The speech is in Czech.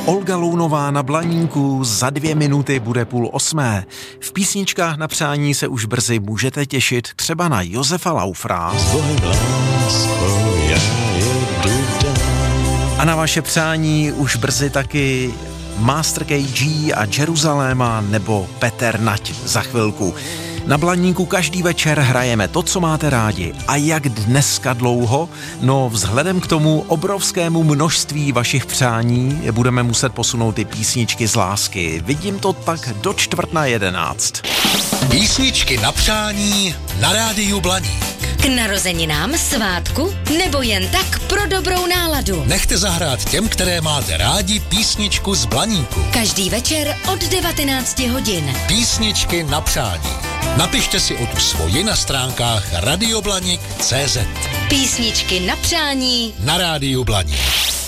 Olga Lounová na Blaníku, za 2 minuty bude 7:30. V písničkách na přání se už brzy můžete těšit třeba na Josefa Laufra. A na vaše přání už brzy taky Master KG a Jeruzaléma nebo Petr Nať za chvilku. Na Blaníku každý večer hrajeme to, co máte rádi. A jak dneska dlouho? No, vzhledem k tomu obrovskému množství vašich přání budeme muset posunout ty písničky z lásky. Vidím to tak do 10:45. Písničky na přání na rádiu Blaník. K narozeninám, svátku nebo jen tak pro dobrou náladu. Nechte zahrát těm, které máte rádi, písničku z Blaníku. Každý večer od 19 hodin. Písničky na přání. Napište si o tu svoji na stránkách radioblanik.cz. Písničky na přání na rádiu Blaník.